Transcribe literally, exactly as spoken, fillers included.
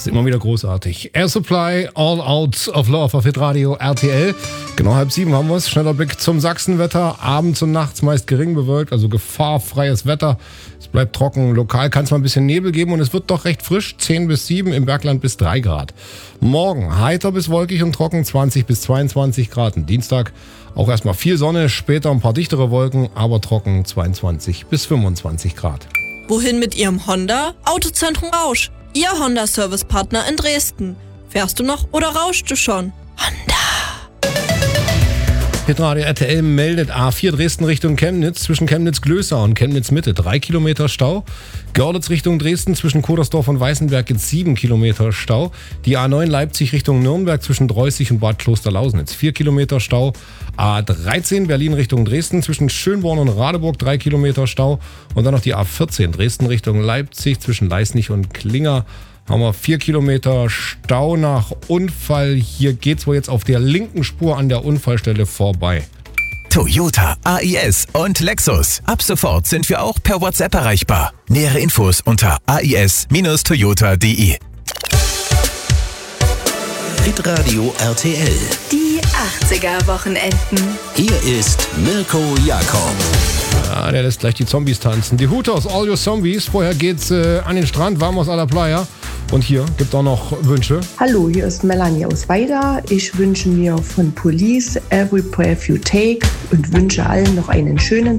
ist immer wieder großartig. Air Supply, All Out of Love auf Hitradio R T L. Genau halb sieben haben wir es. Schneller Blick zum Sachsenwetter. Abends und nachts meist gering bewölkt, also gefahrfreies Wetter. Es bleibt trocken. Lokal kann es mal ein bisschen Nebel geben und es wird doch recht frisch. zehn bis sieben, im Bergland bis drei Grad. Morgen heiter bis wolkig und trocken, zwanzig bis zweiundzwanzig Grad. Und Dienstag auch erstmal viel Sonne, später ein paar dichtere Wolken, aber trocken, zweiundzwanzig bis fünfundzwanzig Grad. Wohin mit Ihrem Honda? Autozentrum Rausch. Ihr Honda-Service-Partner in Dresden. Fährst du noch oder rauschst du schon? Honda. Hitradio R T L meldet A vier Dresden Richtung Chemnitz, zwischen Chemnitz-Glößau und Chemnitz-Mitte drei Kilometer Stau. Görlitz Richtung Dresden, zwischen Kodersdorf und Weißenberg jetzt sieben Kilometer Stau. Die A neun Leipzig Richtung Nürnberg zwischen Dreußig und Bad Klosterlausenitz vier Kilometer Stau. A dreizehn Berlin Richtung Dresden, zwischen Schönborn und Radeburg drei Kilometer Stau. Und dann noch die A vierzehn Dresden Richtung Leipzig, zwischen Leisnig und Klinger haben wir vier Kilometer Stau nach Unfall. Hier geht's wohl jetzt auf der linken Spur an der Unfallstelle vorbei. Toyota, A I S und Lexus. Ab sofort sind wir auch per WhatsApp erreichbar. Nähere Infos unter a i s Bindestrich toyota punkt d e. Hitradio R T L. Die achtziger-Wochenenden. Hier ist Mirko Jakob. Ja, der lässt gleich die Zombies tanzen. Die Hooters, All Your Zombies. Vorher geht's äh, an den Strand, Vamos a la Playa. Und hier gibt auch noch Wünsche. Hallo, hier ist Melanie aus Weida. Ich wünsche mir von Police Every Breath You Take und wünsche allen noch einen schönen